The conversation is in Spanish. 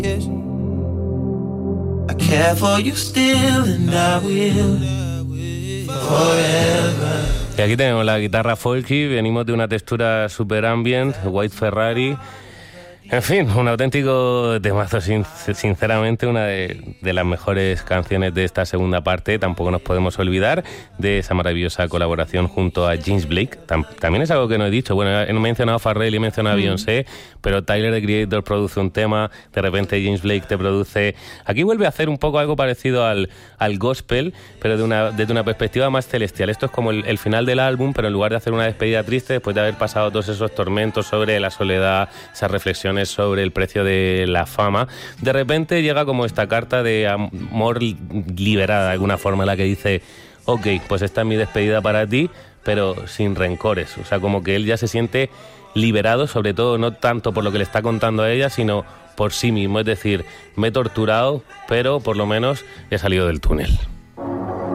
I care for you still and I will forever. Y aquí tenemos la guitarra folky, venimos de una textura super ambient, White Ferrari. En fin, un auténtico temazo, sinceramente, una de las mejores canciones de esta segunda parte. Tampoco nos podemos olvidar de esa maravillosa colaboración junto a James Blake. También es algo que no he dicho. Bueno, he mencionado a Pharrell y he mencionado a Beyoncé, pero Tyler, the Creator, produce un tema, de repente James Blake te produce... Aquí vuelve a hacer un poco algo parecido al gospel, pero desde una perspectiva más celestial. Esto es como el final del álbum, pero en lugar de hacer una despedida triste, después de haber pasado todos esos tormentos sobre la soledad, esas reflexiones sobre el precio de la fama, de repente llega como esta carta de amor liberada de alguna forma, la que dice: ok, pues esta es mi despedida para ti, pero sin rencores. O sea, como que él ya se siente liberado, sobre todo no tanto por lo que le está contando a ella, sino por sí mismo. Es decir, me he torturado, pero por lo menos he salido del túnel.